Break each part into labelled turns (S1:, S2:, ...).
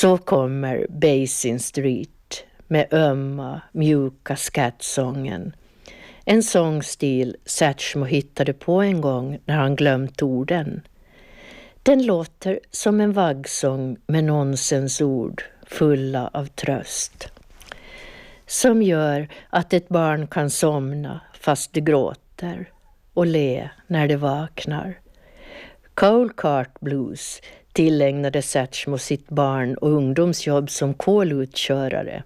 S1: Så kommer Basin Street med ömma, mjuka skattsången. En sångstil Satchmo hittade på en gång när han glömt orden. Den låter som en vaggsång med nonsensord fulla av tröst. Som gör att ett barn kan somna fast det gråter och le när det vaknar. Cold Cart Blues tillägnade Satchmo sitt barn- och ungdomsjobb som kolutkörare.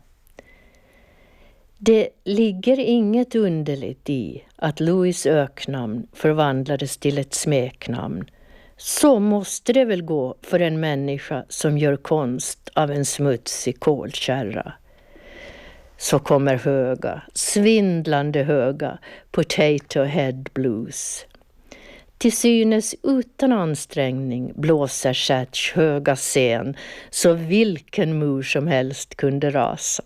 S1: Det ligger inget underligt i att Louis öknamn förvandlades till ett smeknamn. Så måste det väl gå för en människa som gör konst av en smutsig kolkärra. Så kommer höga, svindlande höga Potato Head Blues. Till synes utan ansträngning blåser Satch höga scen så vilken mur som helst kunde rasa.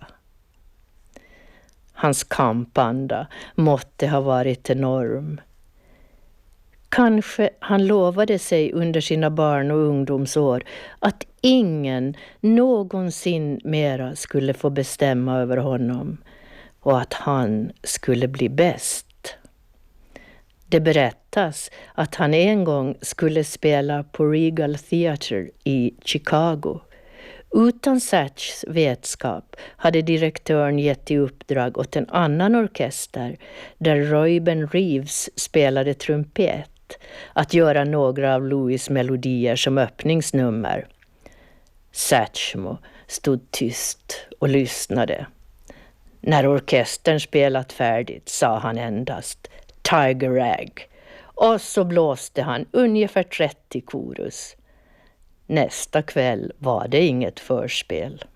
S1: Hans kampanda måtte ha varit enorm. Kanske han lovade sig under sina barn- och ungdomsår att ingen någonsin mera skulle få bestämma över honom och att han skulle bli bäst. Det berättas att han en gång skulle spela på Regal Theatre i Chicago. Utan Satchs vetskap hade direktören gett i uppdrag åt en annan orkester där Reuben Reeves spelade trumpet att göra några av Louis melodier som öppningsnummer. Satchmo stod tyst och lyssnade. När orkestern spelat färdigt sa han endast Tiger Rag och så blåste han ungefär 30 korus. Nästa kväll var det inget förspel.